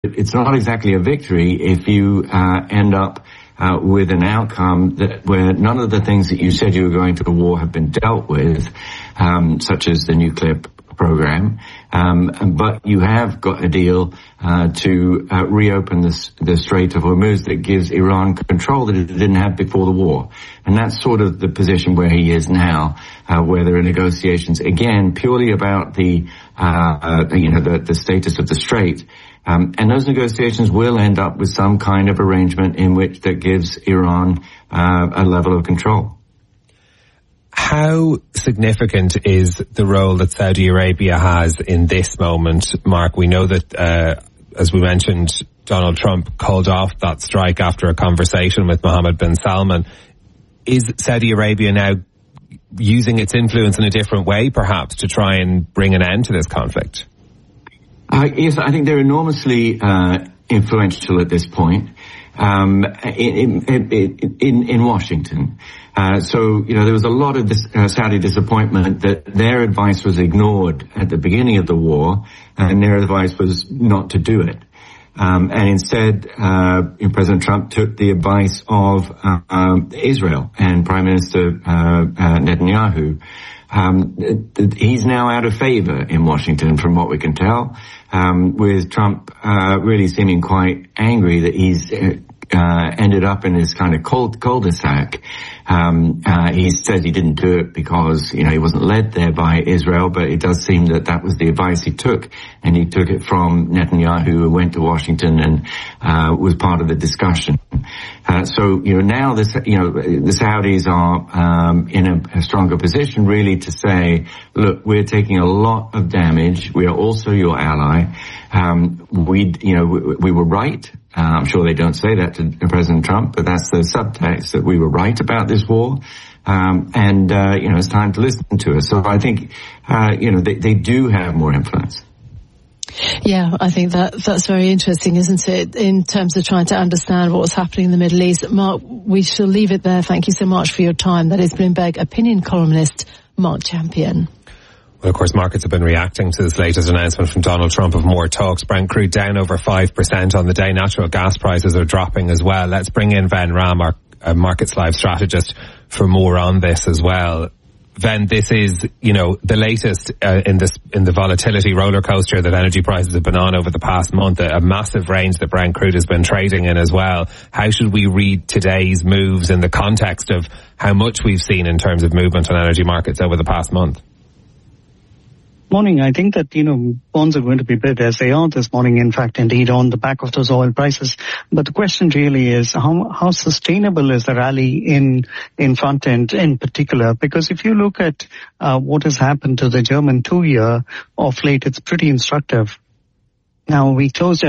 it's not exactly a victory if you end up with an outcome where none of the things that you said you were going to war have been dealt with, such as the nuclear program, but you have got a deal to reopen the Strait of Hormuz that gives Iran control that it didn't have before the war. And that's sort of the position where he is now, where there are negotiations, again, purely about the status of the strait. And those negotiations will end up with some kind of arrangement in which that gives Iran a level of control. How significant is the role that Saudi Arabia has in this moment, Mark? We know that, as we mentioned, Donald Trump called off that strike after a conversation with Mohammed bin Salman. Is Saudi Arabia now using its influence in a different way, perhaps, to try and bring an end to this conflict? Yes, I think they're enormously influential at this point in Washington. So, there was a lot of Saudi disappointment that their advice was ignored at the beginning of the war, and their advice was not to do it. And instead, President Trump took the advice of Israel and Prime Minister Netanyahu. He's now out of favor in Washington, from what we can tell, with Trump really seeming quite angry that he's ended up in this kind of cul-de-sac. He says he didn't do it because, he wasn't led there by Israel, but it does seem that was the advice he took, and he took it from Netanyahu, who went to Washington and was part of the discussion. So now the Saudis are in a stronger position really to say, look, we're taking a lot of damage. We are also your ally. We were right. I'm sure they don't say that to President Trump, but that's the subtext, that we were right about this war. It's time to listen to us. So I think, they do have more influence. Yeah, I think that's very interesting, isn't it, in terms of trying to understand what's happening in the Middle East. Mark, we shall leave it there. Thank you so much for your time. That is Bloomberg opinion columnist Mark Champion. Well, of course, markets have been reacting to this latest announcement from Donald Trump of more talks. Brent crude down over 5% on the day. Natural gas prices are dropping as well. Let's bring in Ven Ram, our Markets Live strategist, for more on this as well. Ven, this is, the latest in the volatility roller coaster that energy prices have been on over the past month, a massive range that Brent crude has been trading in as well. How should we read today's moves in the context of how much we've seen in terms of movement on energy markets over the past month? Morning. I think that, bonds are going to be bid as they are this morning, in fact, indeed, on the back of those oil prices. But the question really is how sustainable is the rally in front end in particular? Because if you look at what has happened to the German 2-year of late, it's pretty instructive. Now, we use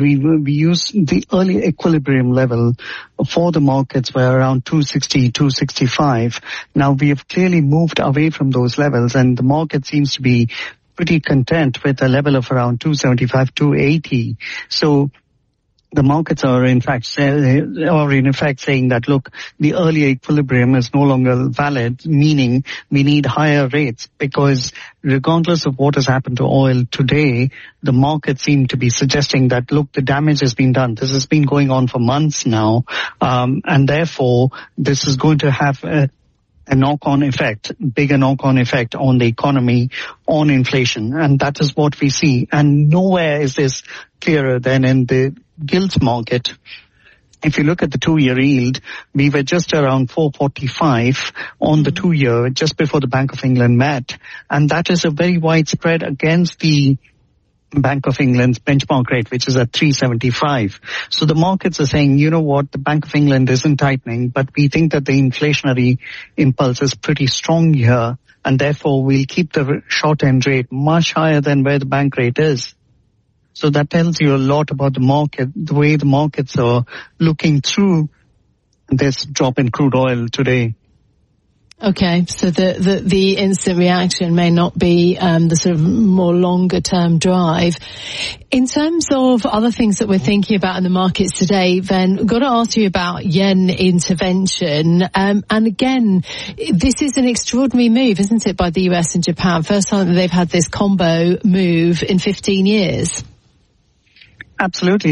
the early equilibrium level for the markets were around 260, 265. Now, we have clearly moved away from those levels, and the market seems to be pretty content with a level of around 275, 280. So the markets are in fact saying that, look, the early equilibrium is no longer valid, meaning we need higher rates, because regardless of what has happened to oil today, the markets seem to be suggesting that, look, the damage has been done. This has been going on for months now, and therefore this is going to have a knock-on effect, bigger knock-on effect on the economy, on inflation, and that is what we see. And nowhere is this clearer than in the gilts market. If you look at the 2-year yield, we were just around 445 on the 2-year just before the Bank of England met, and that is a very wide spread against the Bank of England's benchmark rate, which is at 375. So the markets are saying, you know what, the Bank of England isn't tightening, but we think that the inflationary impulse is pretty strong here, and therefore we'll keep the short-end rate much higher than where the bank rate is. So that tells you a lot about the market, the way the markets are looking through this drop in crude oil today. Okay, so the instant reaction may not be the sort of more longer term drive. In terms of other things that we're thinking about in the markets today, then got to ask you about yen intervention. And again, this is an extraordinary move, isn't it, by the US and Japan? First time that they've had this combo move in 15 years. Absolutely.